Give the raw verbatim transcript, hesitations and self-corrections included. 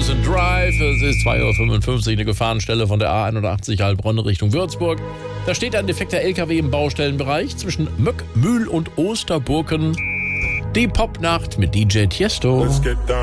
Madison Drive. Es ist zwei Uhr fünfundfünfzig, eine Gefahrenstelle von der A einundachtzig Heilbronn Richtung Würzburg. Da steht ein defekter L K W im Baustellenbereich zwischen Möck, Mühl und Osterburken. Die Popnacht mit D J Tiesto.